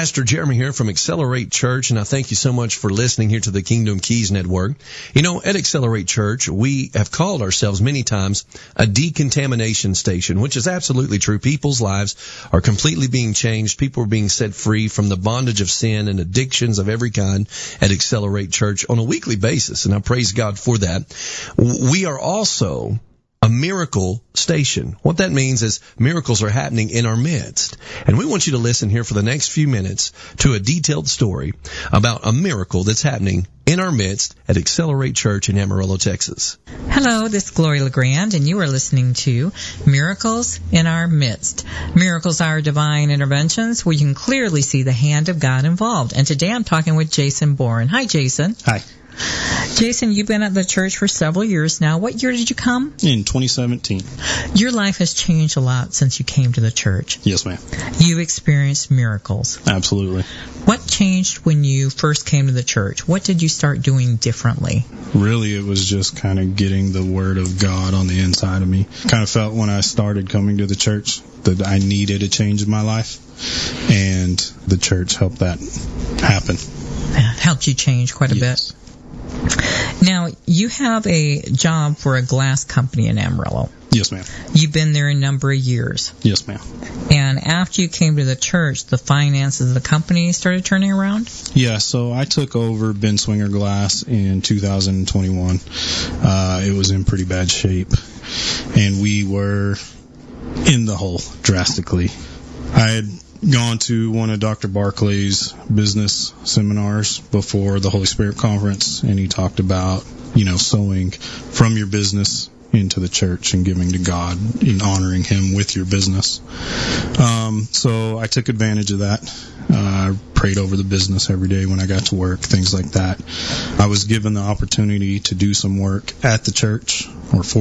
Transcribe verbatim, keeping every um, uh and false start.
Pastor Jeremy here from Accelerate Church, and I thank you so much for listening here to the Kingdom Keys Network. You know, at Accelerate Church, we have called ourselves many times a decontamination station, which is absolutely true. People's lives are completely being changed. People are being set free from the bondage of sin and addictions of every kind at Accelerate Church on a weekly basis, and I praise God for that. We are also a miracle station. What that means is miracles are happening in our midst. And we want you to listen here for the next few minutes to a detailed story about a miracle that's happening in our midst at Accelerate Church in Amarillo, Texas. Hello, this is Gloria LeGrand, and you are listening to Miracles in Our Midst. Miracles are divine interventions where you can clearly see the hand of God involved. And today I'm talking with Jason Bourne. Hi, Jason. Hi. Jason, you've been at the church for several years now. What year did you come? In twenty seventeen. Your life has changed a lot since you came to the church. Yes, ma'am. You've experienced miracles. Absolutely. What changed when you first came to the church? What did you start doing differently? Really, it was just kind of getting the Word of God on the inside of me. Kind of felt when I started coming to the church that I needed a change in my life, and the church helped that happen. It helped you change quite a yes. bit. Now, you have a job for a glass company in Amarillo. Yes, ma'am. You've been there a number of years. Yes, ma'am. And after you came to the church, the finances of the company started turning around? Yeah, so I took over Ben Swinger Glass in two thousand twenty-one. Uh, it was in pretty bad shape, and we were in the hole drastically. I had gone to one of Doctor Barclay's business seminars before the Holy Spirit Conference, and he talked about, you know, sowing from your business into the church and giving to God and honoring Him with your business. Um, so I took advantage of that. Uh, I prayed over the business every day when I got to work, things like that. I was given the opportunity to do some work at the church or for